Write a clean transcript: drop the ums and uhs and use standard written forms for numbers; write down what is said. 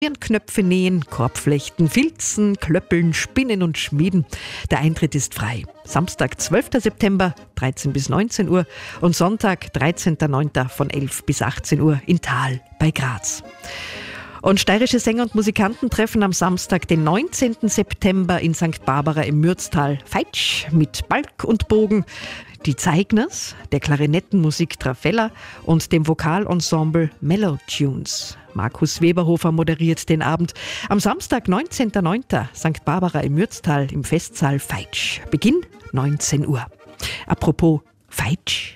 Knöpfe nähen, Korbflechten, Filzen, Klöppeln, Spinnen und Schmieden. Der Eintritt ist frei. Samstag, 12. September, 13 bis 19 Uhr und Sonntag, 13.09. von 11 bis 18 Uhr in Thal bei Graz. Und steirische Sänger und Musikanten treffen am Samstag, den 19. September in St. Barbara im Mürztal Feitsch mit Balk und Bogen, die Zeigners, der Klarinettenmusik Trafella und dem Vokalensemble Mellow Tunes. Markus Weberhofer moderiert den Abend. Am Samstag, 19.09. St. Barbara im Mürztal im Festsaal Feitsch. Beginn 19 Uhr. Apropos Feitsch.